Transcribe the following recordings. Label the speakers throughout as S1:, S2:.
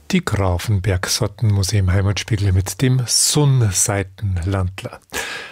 S1: Die Grafenberg-Sortenmuseum Heimatspiegel mit dem Sonnseitenlandler.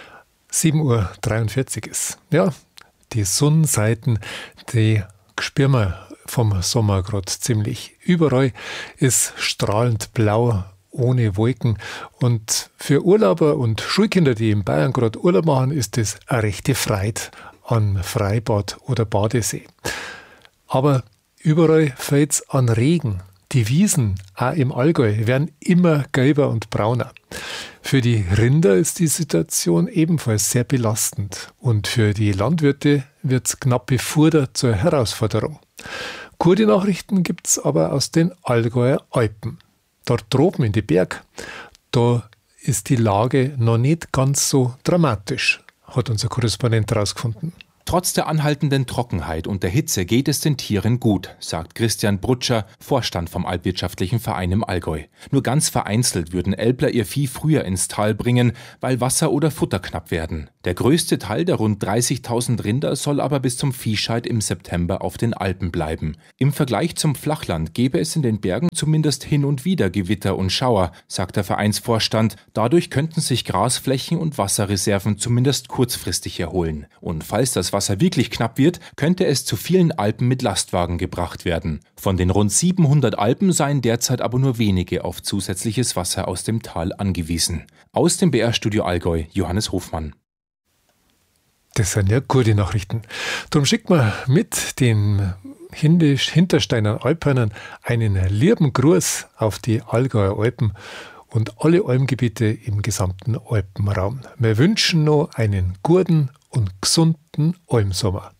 S1: 7:43 Uhr ist. Ja, die Sonnenseiten, die spüren wir vom Sommer gerade ziemlich. Überall ist strahlend blau, ohne Wolken. Und für Urlauber und Schulkinder, die in Bayern gerade Urlaub machen, ist das eine rechte Freude an Freibad oder Badesee. Aber überall fällt es an Regen. Die Wiesen, auch im Allgäu, werden immer gelber und brauner. Für die Rinder ist die Situation ebenfalls sehr belastend. Und für die Landwirte wird knappe Futter zur Herausforderung. Gute Nachrichten gibt es aber aus den Allgäuer Alpen. Dort droben in die Berg, da ist die Lage noch nicht ganz so dramatisch, hat unser Korrespondent herausgefunden.
S2: Trotz der anhaltenden Trockenheit und der Hitze geht es den Tieren gut, sagt Christian Brutscher, Vorstand vom Alpwirtschaftlichen Verein im Allgäu. Nur ganz vereinzelt würden Älpler ihr Vieh früher ins Tal bringen, weil Wasser oder Futter knapp werden. Der größte Teil der rund 30.000 Rinder soll aber bis zum Viehscheid im September auf den Alpen bleiben. Im Vergleich zum Flachland gäbe es in den Bergen zumindest hin und wieder Gewitter und Schauer, sagt der Vereinsvorstand. Dadurch könnten sich Grasflächen und Wasserreserven zumindest kurzfristig erholen. Und falls das Wasser wirklich knapp wird, könnte es zu vielen Alpen mit Lastwagen gebracht werden. Von den rund 700 Alpen seien derzeit aber nur wenige auf zusätzliches Wasser aus dem Tal angewiesen. Aus dem BR-Studio Allgäu, Johannes Hofmann.
S1: Das sind ja gute Nachrichten. Darum schickt man mit den Hintersteiner Alpernern einen lieben Gruß auf die Allgäuer Alpen und alle Almgebiete im gesamten Alpenraum. Wir wünschen noch einen guten und gesunden Almsommer.